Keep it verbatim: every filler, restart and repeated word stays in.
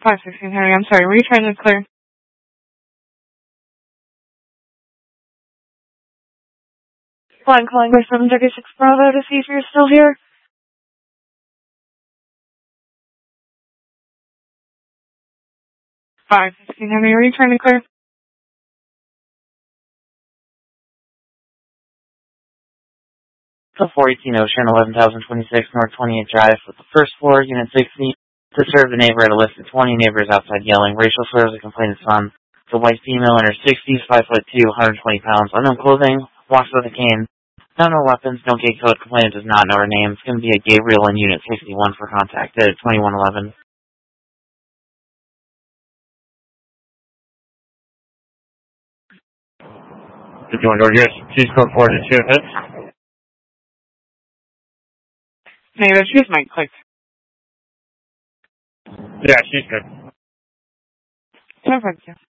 five sixteen Henry, I'm sorry, were you trying to clear? Flying calling by seven thirty-six Bravo to see if you're still here. five sixteen Henry, were you trying to clear? The four eighteen Ocean, eleven thousand twenty-six North twentieth Drive with the first floor, Unit sixty. To serve the neighbor at a list of twenty neighbors outside yelling. Racial slurs, a complainant's son. It's a white female in her sixties, five foot two, one hundred twenty pounds. Unknown clothing, walks with a cane. No, no weapons, no gate code. Complainant does not know her name. It's going to be a Gabriel in Unit sixty-one for contact at twenty-one eleven. If you want to go here, she's code forty-two hits. Negative, she's mic clicked. Yeah, she's good. No, thank you.